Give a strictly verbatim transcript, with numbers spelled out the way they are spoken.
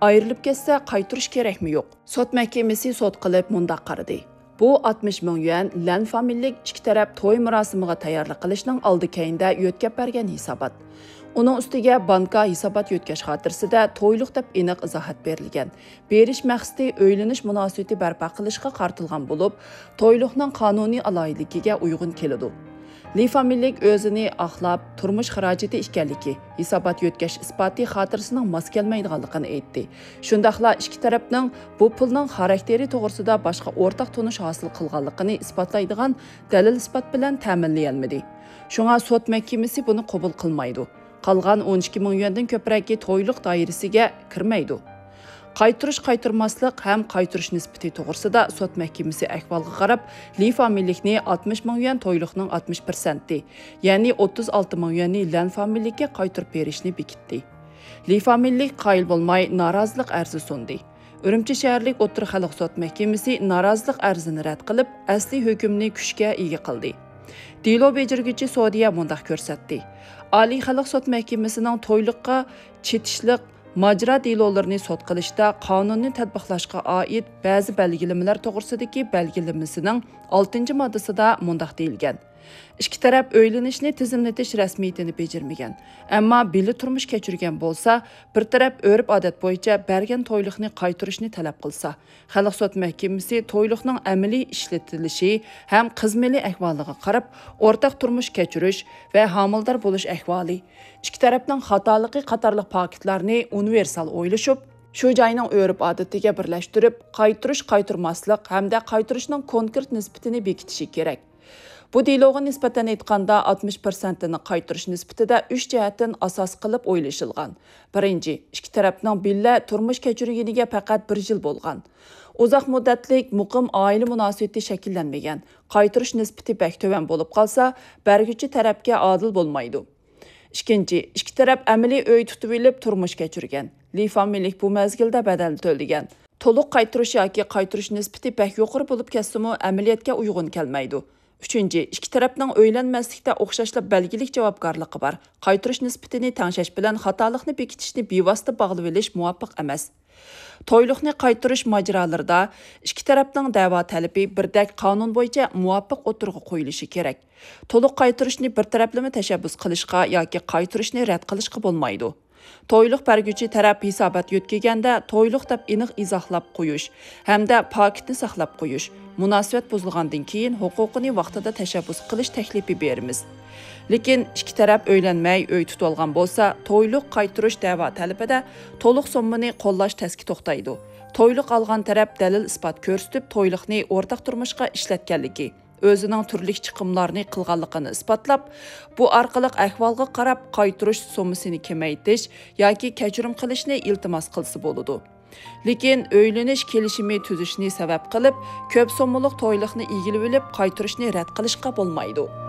Ayrılıp ketsa qaytirish kerakmi yo'q? Sot mahkamasi sot qilib mundaq qaradi. Bu oltmish ming yuan Lan familiyalik ikki taraf to'y murosimiga tayyorlik qilishning oldi keyinda yo'tkab bergan hisobot. Uning ustiga banka hisobot yo'tkash xotirasida to'yliq deb aniq izohat berilgan. Berish maqsadi o'ylanish munosabati barpo qilishga qartilgan bo'lib, to'yliqning qonuniy alohidligiga uyg'un keladi. Li familiyalik o'zini aqlab, turmush xarajati ekanligi, hisobot yo'tkash isboti xotirasining mos kelmaydiganligini aytdi. Shundaqla ikki tarafning bu pulning xarakteri to'g'risida boshqa o'rtaq tunish hosil qilganligini isbotlaydigan dalil isbot bilan ta'minlayolmadi. Shunga sud mahkamasi buni qabul qilmaydi. Qolgan o'n ikki ming yuandan ko'proqi to'yliq doirasiga kirmaydi. Qaytirish qaytarmaslik ham qaytirish nisbati to'g'risida sud mahkamasi ahvolga qarab, Li familiyalikni oltmish ming yuan to'yliqning oltmish persenti, ya'ni o'ttiz olti ming yuanni Lan familiyalikka qaytarib berishni bekitdi. Li familiyalik qoyil bo'lmay norozilik arzi sundi. Urumchi shaharlik o'tir xalq sud mahkamasi norozilik arzini rad qilib, asli hukmni kuchga ega qildi. Dilo bejirguvchi Saudiya mundaq ko'rsatdi. Oliy xalq sud mahkamasining to'yliqqa chetishliq majra delolarini sot qilishda qonunni tatbiqlashga oid ba'zi belgilamalar to'g'risidagi belgilamasining oltinchi moddasida mundaq deyilgan. Ikki taraf o'ylanishni tizimlatish rasmiyatini bejirmagan. Ammo birga turmush kechirgan bo'lsa, bir taraf o'rib odat bo'yicha bergan to'yliqni qaytarishni talab qilsa, xalq sud mahkamasi to'yliqning amaliy ishlatilishi ham qizmali ahvoliga qarab, o'rtaq turmush kechirish va homildor bo'lish ahvoli, ikki tarafning xatoligi qatorliq faktlarni universal o'ylashib, shu joyning o'rib odatiga birlashtirib, qaytirish qaytarmaslik hamda qaytirishning konkret nisbatini bekitishi kerak. Bu deloga nisbatan aytganda oltmish persentini qaytirish nisbatida uch jihatdan asos qilib o'ylashilgan. Birinchi, ikki tarafning birga turmush kechirganiga faqat bir yil bo'lgan. Uzoq muddatlik muqim oila munosabati shakllanmagan. Qaytirish nisbati bak to'van bo'lib qolsa, berguvchi tarafga adil bo'lmaydi. Ikkinchi, ikki taraf amaliy uy tutib olib turmush kechirgan. Li familiyalik bu mezgilda badal to'lagan. To'liq qaytirish yoki qaytirish nisbati bak yuqori bo'lib ketsa-mu, amaliyotga uyg'un kelmaydi. Üçüncü, ikki tarafning o'ylanmaslikda o'xshashli belgilik javobgarligi bor. Qaytirish nisbatini tangshash bilan xatolikni bekitishni bevosita bog'lab olish muvofiq emas. To'yliqni qaytirish majralarida ikki tarafning da'vo talabi birdek qonun bo'yicha muvofiq o'tirg'i qo'yilishi kerak. To'liq qaytirishni bir taraflama tashabbus qilishga yoki qaytirishni rad qilishga bo'lmaydi. To'yliq berguvchi taraf hisobot yo'tkaganda to'yliq deb aniq izohlab qo'yish hamda paketni saqlab qo'yish, munosabat buzilgandan keyin huquqini vaqtida tashabbus qilish taklifi beramiz. Lekin ikki taraf o'ylanmay uy tutib olgan bo'lsa, to'yliq qaytirish da'vo talabida to'liq so'mmani qo'llash taski to'xtaydi. To'yliq olgan taraf dalil isbot ko'rsatib, to'yliqni o'rtaq turmushga ishlatganligi, o'zining turli chiqimlarni qilganligini isbotlab, bu orqali ahvolga qarab qaytirish summasini kamaytirish yoki kechirim qilishni iltimos qilsa bo'ladi. Lekin o'ylanish kelishimi tuzishni sabab qilib, ko'p so'mmalik to'yliqni egilib olib, qaytirishni rad qilishga bo'lmaydi.